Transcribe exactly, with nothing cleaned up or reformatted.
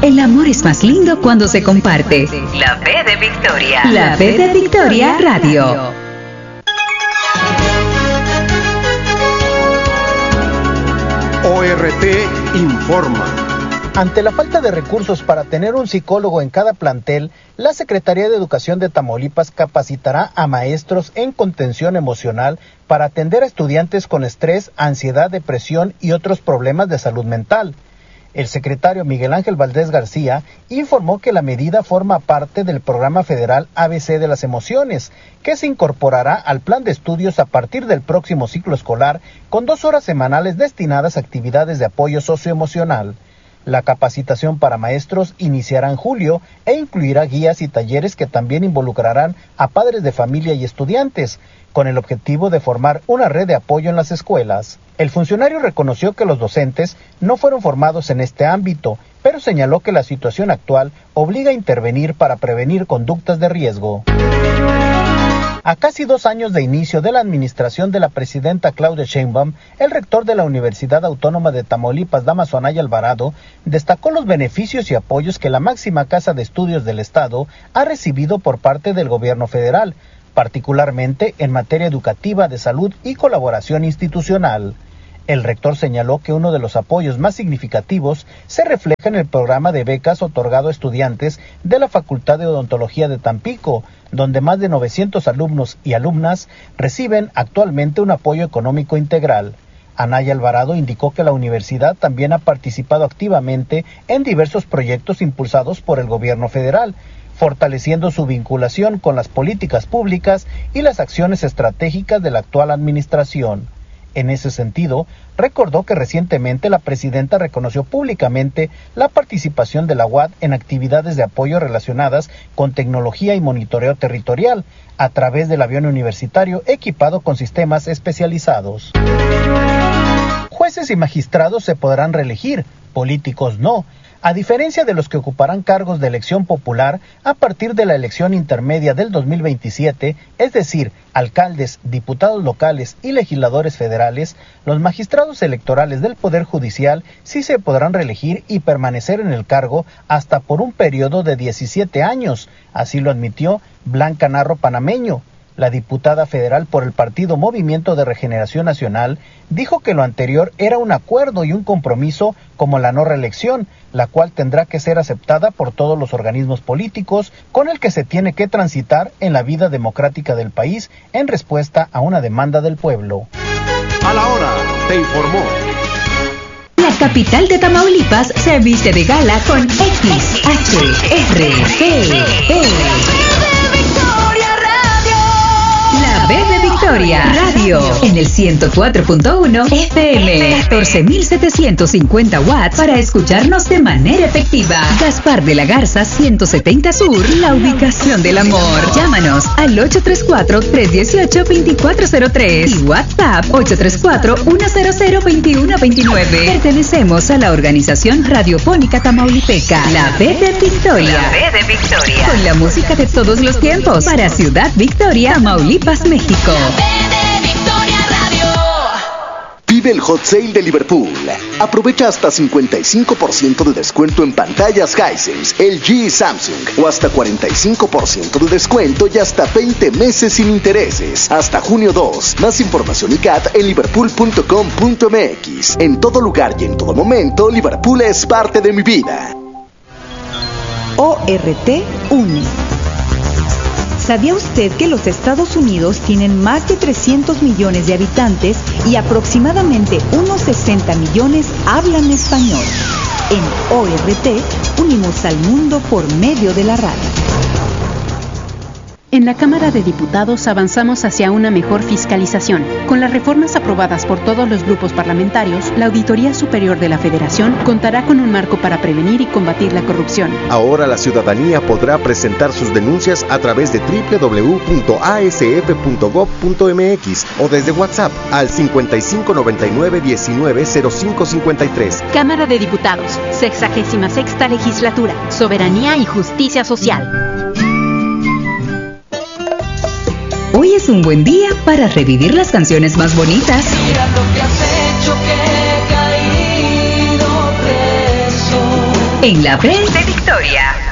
El amor es más lindo cuando se comparte. La B de Victoria. La B de Victoria Radio. O R T informa. Ante la falta de recursos para tener un psicólogo en cada plantel, la Secretaría de Educación de Tamaulipas capacitará a maestros en contención emocional para atender a estudiantes con estrés, ansiedad, depresión y otros problemas de salud mental. El secretario Miguel Ángel Valdés García informó que la medida forma parte del programa federal A B C de las emociones, que se incorporará al plan de estudios a partir del próximo ciclo escolar, con dos horas semanales destinadas a actividades de apoyo socioemocional. La capacitación para maestros iniciará en julio e incluirá guías y talleres que también involucrarán a padres de familia y estudiantes, con el objetivo de formar una red de apoyo en las escuelas. El funcionario reconoció que los docentes no fueron formados en este ámbito, pero señaló que la situación actual obliga a intervenir para prevenir conductas de riesgo. A casi dos años de inicio de la administración de la presidenta Claudia Sheinbaum, el rector de la Universidad Autónoma de Tamaulipas, Dámaso Anaya Alvarado, destacó los beneficios y apoyos que la máxima casa de estudios del Estado ha recibido por parte del gobierno federal, particularmente en materia educativa, de salud y colaboración institucional. El rector señaló que uno de los apoyos más significativos se refleja en el programa de becas otorgado a estudiantes de la Facultad de Odontología de Tampico, donde más de novecientos alumnos y alumnas reciben actualmente un apoyo económico integral. Anaya Alvarado indicó que la universidad también ha participado activamente en diversos proyectos impulsados por el gobierno federal, fortaleciendo su vinculación con las políticas públicas y las acciones estratégicas de la actual administración. En ese sentido, recordó que recientemente la presidenta reconoció públicamente la participación de la U A D en actividades de apoyo relacionadas con tecnología y monitoreo territorial, a través del avión universitario equipado con sistemas especializados. Jueces y magistrados se podrán reelegir, políticos no, a diferencia de los que ocuparán cargos de elección popular a partir de la elección intermedia del dos mil veintisiete, es decir, alcaldes, diputados locales y legisladores federales. Los magistrados electorales del Poder Judicial sí se podrán reelegir y permanecer en el cargo hasta por un periodo de diecisiete años, así lo admitió Blanca Narro Panameño. La diputada federal por el partido Movimiento de Regeneración Nacional dijo que lo anterior era un acuerdo y un compromiso como la no reelección, la cual tendrá que ser aceptada por todos los organismos políticos con el que se tiene que transitar en la vida democrática del país en respuesta a una demanda del pueblo. A la hora, te informó. La capital de Tamaulipas se viste de gala con X H R T E. La B de Victoria Radio en el ciento cuatro punto uno F M, catorce mil setecientos cincuenta watts para escucharnos de manera efectiva. Gaspar de la Garza ciento setenta Sur, la ubicación del amor. Llámanos al ocho tres cuatro, tres uno ocho, dos cuatro cero tres y WhatsApp ocho tres cuatro, uno cero cero, dos uno dos nueve. Pertenecemos a la organización radiofónica tamaulipeca, La B de Victoria. La B de Victoria. Con la música de todos los tiempos para Ciudad Victoria, Tamaulipas, México. Vive el Hot Sale de Liverpool. Aprovecha hasta cincuenta y cinco por ciento de descuento en pantallas Hisense, L G y Samsung, o hasta cuarenta y cinco por ciento de descuento y hasta veinte meses sin intereses. Hasta junio dos. Más información y C A T en liverpool punto com punto m x. En todo lugar y en todo momento, Liverpool es parte de mi vida. O R T une. ¿Sabía usted que los Estados Unidos tienen más de trescientos millones de habitantes y aproximadamente unos sesenta millones hablan español? En O R T unimos al mundo por medio de la radio. En la Cámara de Diputados avanzamos hacia una mejor fiscalización. Con las reformas aprobadas por todos los grupos parlamentarios, la Auditoría Superior de la Federación contará con un marco para prevenir y combatir la corrupción. Ahora la ciudadanía podrá presentar sus denuncias a través de doble u doble u doble u punto a s f punto gob punto m x o desde WhatsApp al cincuenta y cinco noventa y nueve diecinueve cero cinco cincuenta y tres. Cámara de Diputados, sexagésima sexta Legislatura, Soberanía y Justicia Social. Hoy es un buen día para revivir las canciones más bonitas. Mira lo que has hecho, que he caído preso. en la B de Victoria.